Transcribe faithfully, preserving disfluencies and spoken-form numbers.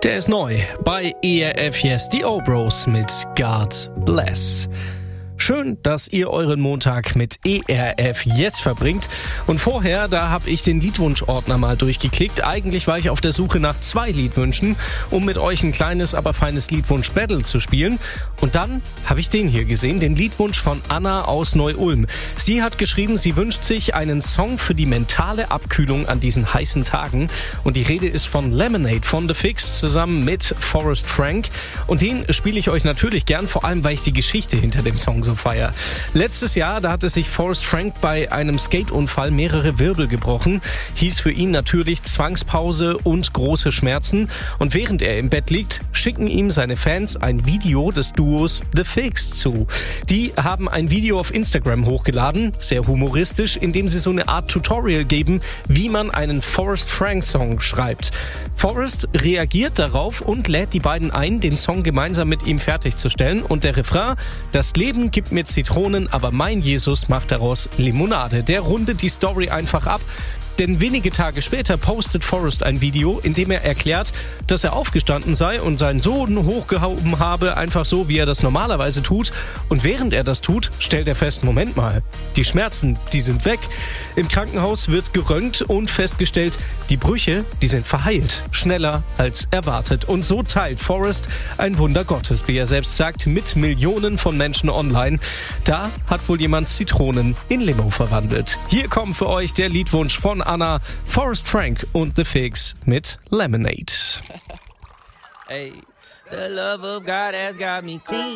Der ist neu bei E R F Yes, die O-Bros mit God Bless. Schön, dass ihr euren Montag mit E R F Yes verbringt. Und vorher, da habe ich den Liedwunschordner mal durchgeklickt. Eigentlich war ich auf der Suche nach zwei Liedwünschen, um mit euch ein kleines, aber feines Liedwunsch-Battle zu spielen. Und dann habe ich den hier gesehen, den Liedwunsch von Anna aus Neu-Ulm. Sie hat geschrieben, sie wünscht sich einen Song für die mentale Abkühlung an diesen heißen Tagen. Und die Rede ist von Lemonade von The Fix zusammen mit Forrest Frank. Und den spiele ich euch natürlich gern, vor allem weil ich die Geschichte hinter dem Song so feier. Letztes Jahr, da hatte sich Forrest Frank bei einem Skateunfall mehrere Wirbel gebrochen. Hieß für ihn natürlich Zwangspause und große Schmerzen. Und während er im Bett liegt, schicken ihm seine Fans ein Video des Duos The Fix zu. Die haben ein Video auf Instagram hochgeladen, sehr humoristisch, in dem sie so eine Art Tutorial geben, wie man einen Forrest Frank Song schreibt. Forrest reagiert darauf und lädt die beiden ein, den Song gemeinsam mit ihm fertigzustellen. Und der Refrain: Das Leben gibt mir Zitronen, aber mein Jesus macht daraus Limonade. Der rundet die Story einfach ab. Denn wenige Tage später postet Forrest ein Video, in dem er erklärt, dass er aufgestanden sei und seinen Sohn hochgehoben habe, einfach so, wie er das normalerweise tut. Und während er das tut, stellt er fest, Moment mal, die Schmerzen, die sind weg. Im Krankenhaus wird geröntgt und festgestellt, die Brüche, die sind verheilt, schneller als erwartet. Und so teilt Forrest ein Wunder Gottes, wie er selbst sagt, mit Millionen von Menschen online. Da hat wohl jemand Zitronen in Limo verwandelt. Hier kommt für euch der Liedwunsch von Anna, Forrest Frank und The Fix mit Lemonade. Hey, the love of God has got me clean.